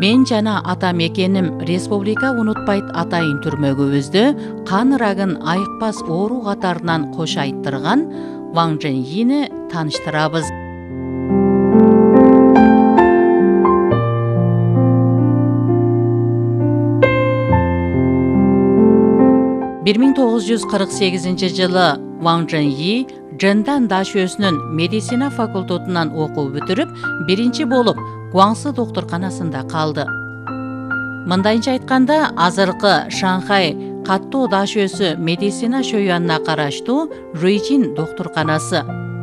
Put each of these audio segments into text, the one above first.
Мен жана атам экеним республика унутпайт атайын түрмөгүбүздү кан рагын айыкпас оору катарынан кошо айттырган Ван Чжэньйини тааныштырабыз. 1948 жылы Ван Чжэньйи Чжэндан дашөсүнүн медицина факультетунан окуу бүтүрүп, биринчи болуп Гуаңсы доктурканасында калды. Мындайча айтканда, азыркы Шанхай каттоо дашөсү медицина шөйүанына караштуу Руйжин доктурканасы.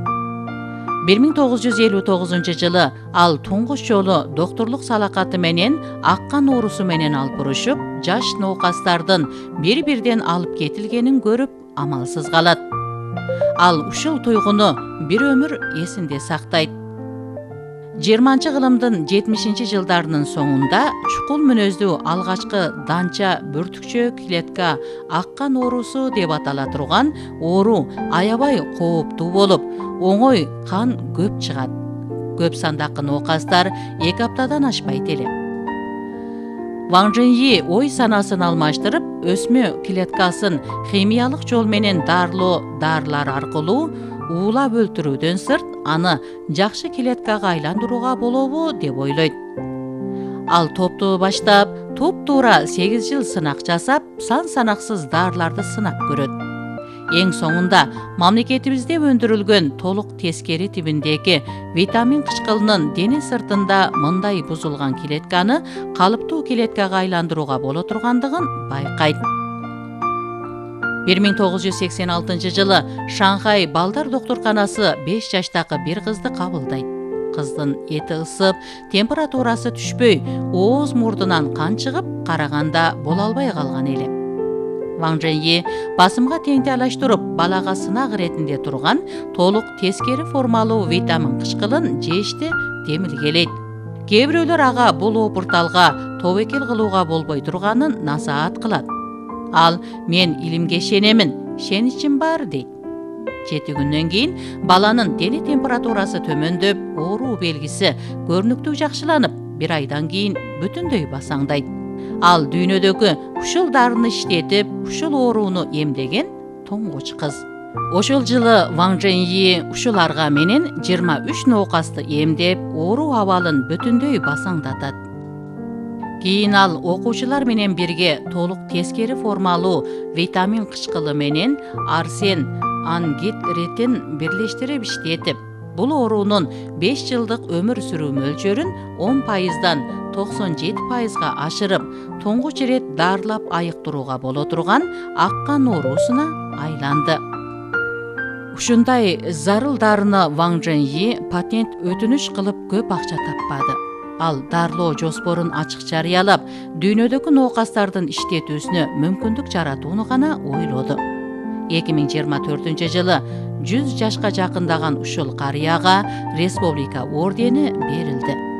1959 жылы ал туңгуч жолу доктурлук салакаты менен аккан оорусу менен алпурушуп, жаш ноокастардын бир-бирден алып кетилгенин көрүп амалсыз калат. Ал ушул туйгуну бир өмүр эсинде сактайт. 20-кылымдын 70-жылдарынын соңунда чукул мүнөздүү алгачкы данча бүртүкчө клетка аккан оорусу деп атала турган оору аябай кооптуу болуп, оңой кан көп чыгат. Көп сандагы ноокастар 2 аптадан ашпайт эле. Ван Чжэньйи ой санасын алмаштырып, өсмө клеткасын химиялык жол менен дарылар аркылуу уулап өлтүрүүдөн сырт, аны жакшы клеткага айландырууга болобу деп ойлойт. Ал топту баштап, туп-туура 8 жыл сынак жасап, сан-санаксыз дарыларды сынап көрөт. Эң соңунда мамлекетибизде өндүрүлгөн толук тескери тибиндеги витамин кычкылынын дене сыртында мындай бузулган клетканы калыптуу клеткага айландырууга боло тургандыгын байкайт. 1986 жылы Шанхай балдар доктурканасы 5 жаштагы бир кызды кабылдайт. Кыздын эти ысып, температурасы түшпөй, ооз мурдунан кан чыгып, караганда боло албай калган эле. Ван Чжэньйи басымга теңтелаштырып, балага сынак иретинде турган толук тескери формалуу витамин кычкылын жешти демилгелейт. Кээ бирөөлөр ага бул опурталга тобокел кылууга болбой турганын насаат кылат. Ал мен илимге ишенемин, ишеничим бар дейт. 7 күндөн кийин баланын дене температурасы төмөндөп, ооруу белгиси көрүнүктүү жакшыланып, 1 айдан кийин бүтүндөй басаңдайт. Ал дүйнөдөгү ушул дарыны иштетип, ушул ооруну эмдеген тоңгуч кыз. Ошол жылы Ван Чжэньйи ушуларга менен 23 ноокасты эмдеп, ооруу абалын бүтүндөй басаңдатат. Кийин ал окуучулар менен бирге толук тескери формалуу витамин кычкылы менен арсен ангидритин бирлештирип иштетип, бул оорунун 5 жылдык өмүр сүрүү мөлчөрүн 10%дан 97%га ашырып, тоңгуч ирет дарылап айыктырууга боло турган аккан оорусуна айланды. Ушундай зарыл дарыны Ван Чжэньйи патент өтүнүш кылып көп акча таппады. Ал дарылоо жоспорун ачык жарыялап, дүйнөдөгү ноокастардын иштетүүсүнө мүмкүндүк жаратууну гана ойлоду. 2024 жылы 100 жашка жакындаган ушул карыяга республика ордени берилди.